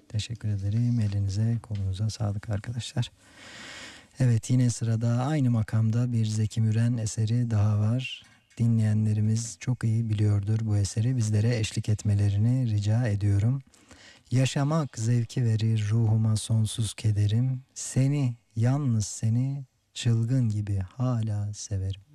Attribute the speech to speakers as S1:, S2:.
S1: Teşekkür ederim. Elinize kolunuza sağlık arkadaşlar. Evet, yine sırada aynı makamda bir Zeki Müren eseri daha var. Dinleyenlerimiz çok iyi biliyordur bu eseri. Bizlere eşlik etmelerini rica ediyorum. Yaşamak zevki verir ruhuma sonsuz kederim. Seni, yalnız seni çılgın gibi hala severim.